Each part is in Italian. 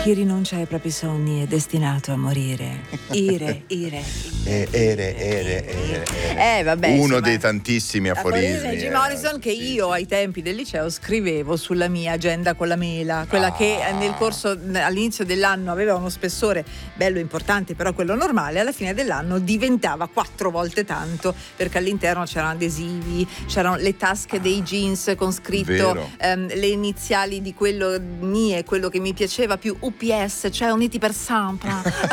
Chi rinuncia ai propri sogni è destinato a morire. Ire. Vabbè, Uno insomma, dei tantissimi aforismi. Jim Morrison che io ai tempi del liceo scrivevo sulla mia agenda con la mela, quella che all'inizio dell'anno aveva uno spessore bello importante, però quello normale, alla fine dell'anno diventava 4 volte tanto, perché all'interno c'erano adesivi, c'erano le tasche dei jeans con scritto le iniziali di quello mie, quello che mi piaceva più, UPS, cioè uniti per sempre.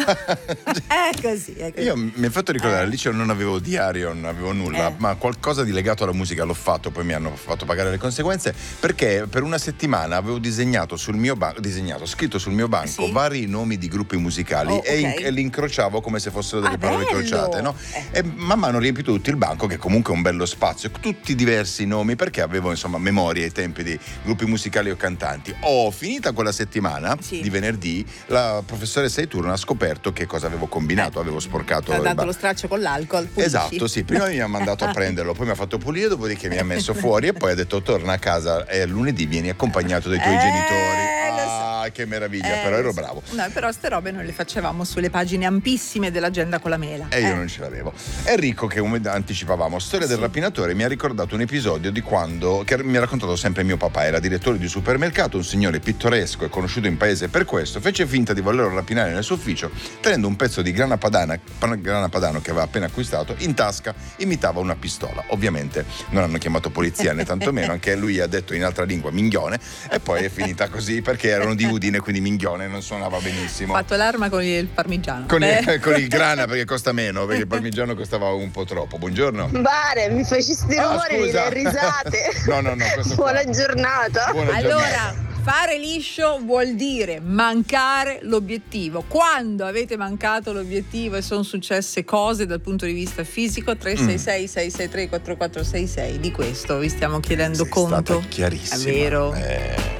È così. Io mi hai fatto ricordare, al liceo non avevo diario, non avevo nulla, ma qualcosa di legato alla musica l'ho fatto, poi mi hanno fatto pagare le conseguenze, perché per una settimana avevo disegnato sul mio scritto sul mio banco vari nomi di gruppi musicali e li incrociavo come se fossero delle parole crociate, no? E man mano ho riempito tutto il banco, che comunque è un bello spazio, tutti diversi nomi, perché avevo insomma memoria ai tempi di gruppi musicali o cantanti. Finita quella settimana di venerdì, la professoressa di turno ha scoperto che cosa avevo combinato, avevo sporcato. Ha dato lo straccio con l'alcol. Esatto, sì, prima mi ha mandato a prenderlo, poi mi ha fatto pulire, dopodiché mi ha messo fuori e poi ha detto torna a casa e lunedì vieni accompagnato dai tuoi genitori. Che meraviglia, però ero bravo. No, però ste robe noi le facevamo sulle pagine ampissime dell'agenda con la mela. E io non ce l'avevo. Enrico, che come anticipavamo, Storia del rapinatore, mi ha ricordato un episodio di quando, che mi ha raccontato sempre mio papà, era direttore di supermercato, un signore pittoresco e conosciuto in paese per questo, fece finta di volerlo rapinare nel suo ufficio, tenendo un pezzo di grana padano che aveva appena acquistato in tasca, imitava una pistola. Ovviamente non hanno chiamato polizia né tantomeno, anche lui ha detto in altra lingua minghione, e poi è finita così perché erano di Udine, quindi minghione non suonava benissimo. Ho fatto l'arma con il parmigiano. Con il grana, perché costa meno, perché il parmigiano costava un po' troppo. Buongiorno. Bare, mi fai sti rumori, le risate. No, Buona giornata. Allora, fare liscio vuol dire mancare l'obiettivo. Quando avete mancato l'obiettivo e sono successe cose dal punto di vista fisico, 366 663 4466, di questo vi stiamo chiedendo conto. È stata chiarissima. È vero.